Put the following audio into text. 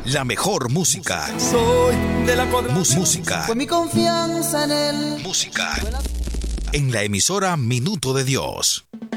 La mejor música. Soy de la cuadra. Música. Fue mi confianza en él. Música. En la emisora Minuto de Dios.